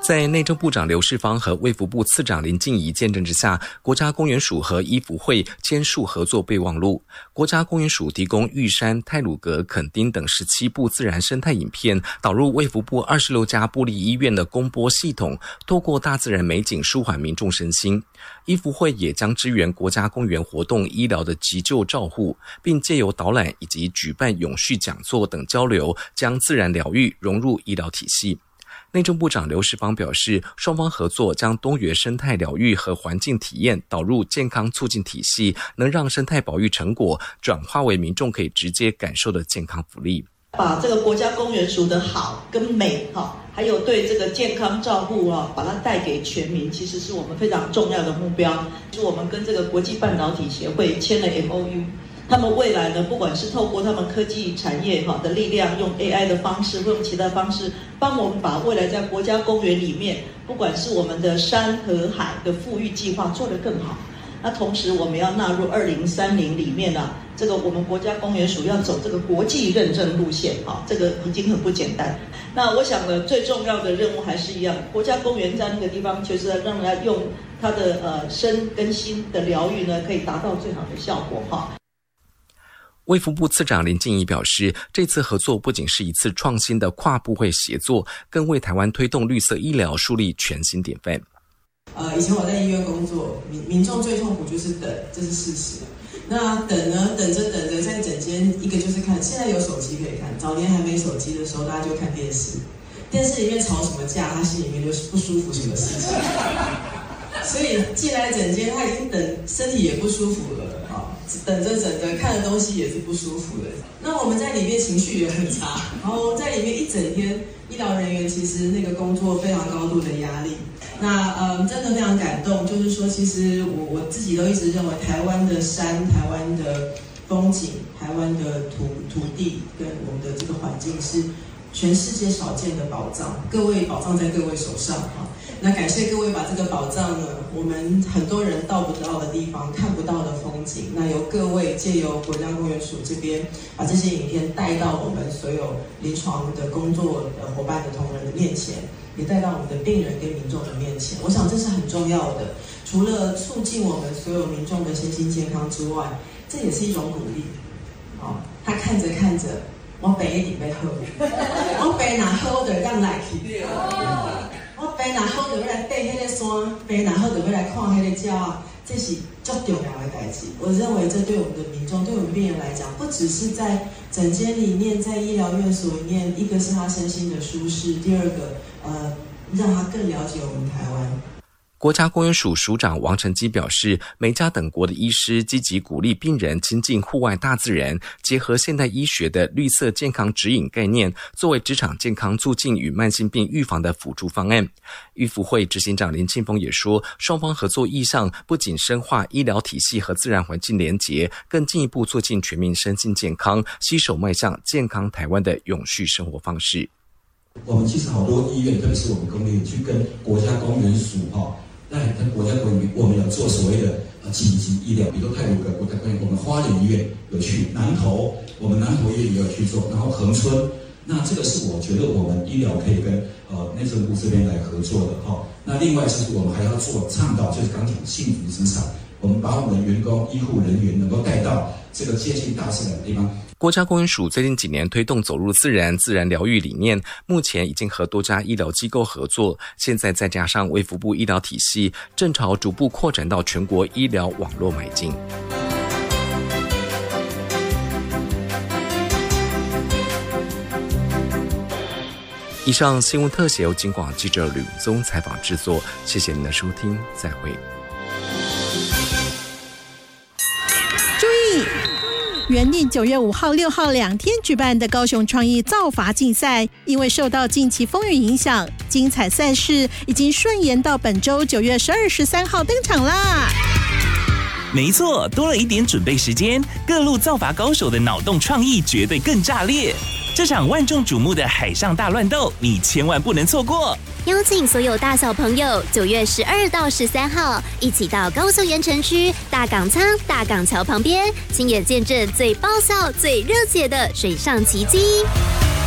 在内政部长刘世芳和卫福部次长林静怡见证之下，国家公园署和医福会签署合作备忘录。国家公园署提供玉山、太鲁阁、垦丁等17部自然生态影片，导入卫福部26家部立医院的公播系统，透过大自然美景舒缓民众身心。医福会也将支援国家公园活动医疗的急救照护，并借由导览以及举办永续讲座等交流，将自然疗愈融入医疗体系。内政部长刘世芳表示，双方合作将东源生态疗愈和环境体验导入健康促进体系，能让生态保育成果转化为民众可以直接感受的健康福利。 把这个国家公园署的好跟美还有对这个健康照护把它带给全民，其实是我们非常重要的目标。是我们跟这个国际半导体协会签了 MOU， 他们未来呢，不管是透过他们科技产业的力量，用 AI 的方式或用其他方式，帮我们把未来在国家公园里面，不管是我们的山和海的富裕计划做得更好。那同时我们要纳入2030里面这个我们国家公园署要走这个国际认证路线这个已经很不简单。那我想呢，最重要的任务还是一样，国家公园在那个地方就是要让人家用它的身跟心的疗愈呢，可以达到最好的效果卫福部次长林静怡表示，这次合作不仅是一次创新的跨部会协作，更为台湾推动绿色医疗树立全新典范。 以前我在医院工作，民众最痛苦就是等，这是事实。那等呢，等着在诊间，一个就是看，现在有手机可以看，早年还没手机的时候，大家就看电视，电视里面吵什么架，他心里面就是不舒服什么事情。所以进来诊间，他已经等，身体也不舒服了等着看的东西也是不舒服的。那我们在里面情绪也很差，然后在里面一整天，医疗人员其实那个工作非常高度的压力。那真的非常感动，就是说，其实我自己都一直认为，台湾的山、台湾的风景、台湾的土地跟我们的这个环境是全世界少见的宝藏。各位，宝藏在各位手上那感谢各位把这个宝藏呢，我们很多人到不到的地方、看不到的风景，那由各位借由国家公园署这边把这些影片带到我们所有临床的工作的伙伴的同仁的面前，也带到我们的病人跟民众的面前。我想这是很重要的，除了促进我们所有民众的身心健康之外，这也是一种鼓励他看着看着，我病一定要好，我病若好就让来去。我病若好就要来爬迄个山，病若好就要来看迄个鸟这是最重要的代志。我认为这对我们的民众、对我们病人来讲，不只是在诊间里面、在医疗院所里面，一个是他身心的舒适，第二个让他更了解我们台湾。 国家公园署署长王成基表示，美加等国的医师积极鼓励病人亲近户外大自然，结合现代医学的绿色健康指引概念，作为职场健康促进与慢性病预防的辅助方案。医福会执行长林庆峰也说，双方合作意向不仅深化医疗体系和自然环境连结，更进一步促进全民身心健康，携手迈向健康台湾的永续生活方式。 我们其实好多医院，特别是我们公立去跟国家公园署那跟国家公园，我们有做所谓的紧急医疗，比如太鲁阁国家公园，我们花莲医院有去，南投我们南投医院也有去做，然后恒春，那这个是我觉得我们医疗可以跟内政部这边来合作的那另外就是我们还要做倡导，就是刚讲幸福职场，我们把我们的员工、医护人员能够带到这个接近大自然的地方。 国家公园署最近几年推动走入自然疗愈理念，目前已经和多家医疗机构合作，现在再加上卫福部医疗体系，正朝逐步扩展到全国医疗网络迈进。以上新闻特写由警广记者吕宗采访制作，谢谢您的收听，再会。 原定9月5号、6号2天举办的高雄创意造法竞赛，因为受到近期风雨影响，精彩赛事已经顺延到本周9月12、13号登场啦。 没错，多了一点准备时间，各路造法高手的脑洞创意绝对更炸裂。这场万众瞩目的海上大乱斗，你千万不能错过！ 邀请所有大小朋友9月12到13号一起到高雄盐城区大港仓大港桥旁边，亲眼见证最爆笑、最热血的水上奇迹。